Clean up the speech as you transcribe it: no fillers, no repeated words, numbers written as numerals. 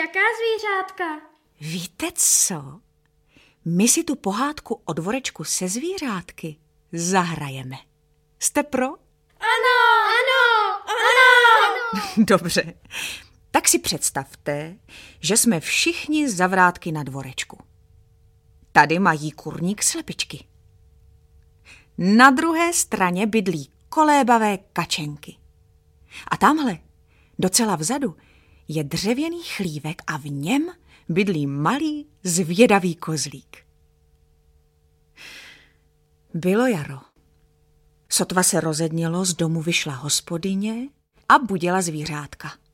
Jaká zvířátka? Víte co? My si tu pohádku o dvorečku se zvířátky zahrajeme. Jste pro? Ano, ano, ano. Dobře. Tak si představte, že jsme všichni zavrátky na dvorečku. Tady mají kurník slepičky. Na druhé straně bydlí kolébavé kačenky. A tamhle, docela vzadu, je dřevěný chlívek a v něm bydlí malý zvědavý kozlík. Bylo jaro. Sotva se rozednělo, z domu vyšla hospodyně a budila zvířátka.